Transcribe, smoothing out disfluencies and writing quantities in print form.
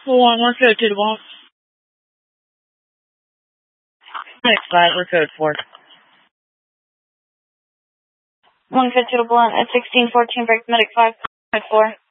1, we're code 2 to ball. Next 5, we're code 4. 1 code 2 to blunt at 1614, break medic 5, code 4.